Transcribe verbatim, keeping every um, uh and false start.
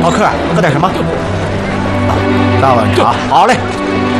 老客，喝点什么？大碗茶。好嘞。